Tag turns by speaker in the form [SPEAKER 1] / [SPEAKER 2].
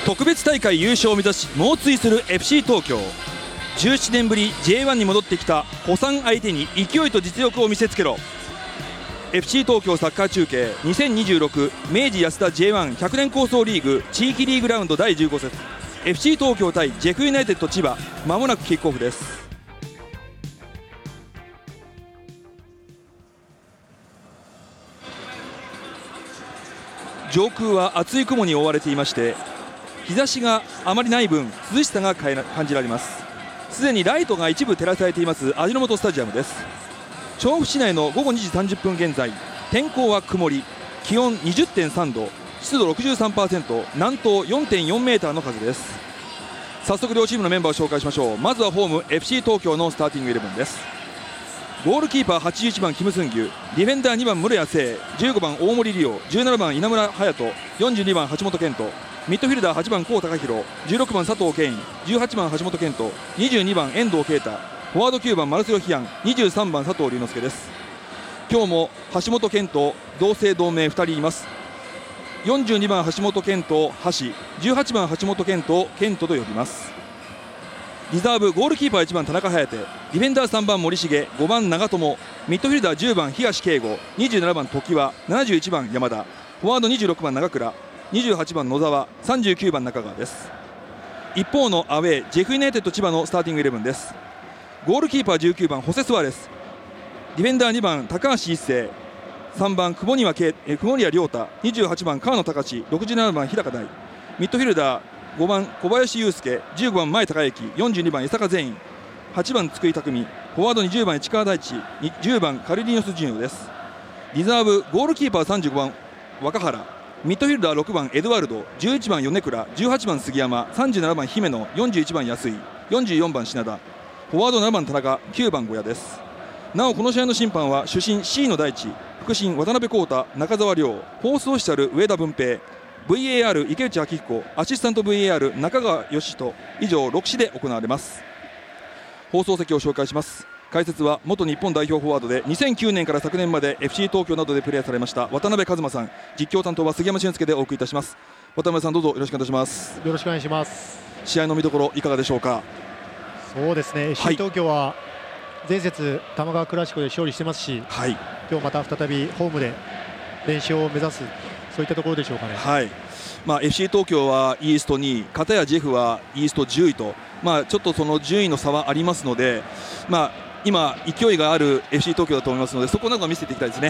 [SPEAKER 1] 特別大会優勝を目指し猛追する FC 東京。17年ぶり J1 に戻ってきた古参相手に勢いと実力を見せつけろ。 FC 東京サッカー中継2026明治安田 J1100 年構想リーグ地域リーグラウンド第15節 FC 東京対ジェフユナイテッド千葉、まもなくキックオフです。上空は厚い雲に覆われていまして、日差しがあまりない分涼しさが感じられます。すでにライトが一部照らされています味の素スタジアムです。調布市内の午後2時30分現在、天候は曇り、気温 20.3 度、湿度 63%、南東 4.4 メーターの風です。早速両チームのメンバーを紹介しましょう。まずはホーム FC 東京のスターティングイレブンです。ゴールキーパー81番キム・スンギュ、ディフェンダー2番室谷聖、15番大森理央、17番稲村隼人、42番橋本健人、ミッドフィルダー8番高貴弘、16番佐藤健、18番橋本健人、22番遠藤啓太、フォワード9番マルセロ・ヒアン、23番佐藤龍之介です。今日も橋本健人同姓同名2人います。42番橋本健人橋、18番橋本健人健人と呼びます。リザーブゴールキーパー1番田中颯、ディフェンダー3番森重、5番長友、ミッドフィルダー10番東圭吾、27番常盤、71番山田、フォワード26番長倉、28番野沢、39番中川です。一方のアウェージェフユナイテッド千葉のスターティングイレブンです。ゴールキーパー19番ホセスワレス、ディフェンダー2番高橋一生、3番久保庭亮太、28番川野隆、67番日高大、ミッドフィルダー5番小林祐介、15番前高之、42番江坂善員、8番津久井匠、フォワード20番市川大地、10番カルリニョス・ジュニオです。リザーブゴールキーパー35番若原、ミッドフィルダー6番エドワルド、11番米倉、18番杉山、37番姫野、41番安井、44番品田、フォワード7番田中、9番小屋です。なおこの試合の審判は主審 C の大地、副審渡辺浩太、中澤亮、放送オフィシャル上田文平、 VAR 池内明彦、アシスタント VAR 中川義人、以上6紙で行われます。放送席を紹介します。解説は元日本代表フォワードで2009年から昨年まで FC 東京などでプレーされました渡辺一馬さん、実況担当は杉山俊介でお送りいたします。渡辺さん、どうぞよろしくお願いします。
[SPEAKER 2] よろしくお願いします。
[SPEAKER 1] 試合の見どころいかがでしょうか。
[SPEAKER 2] そうですね、FC 東京は前節玉川クラシコで勝利してますし、
[SPEAKER 1] はい、
[SPEAKER 2] 今日また再びホームで連勝を目指す、そういったところでしょうかね。
[SPEAKER 1] はい、FC 東京はイースト2位、片やジェフはイースト10位と、ちょっとその順位の差はありますので、今勢いがある FC 東京だと思いますので、そこなんか見せていきたいですね。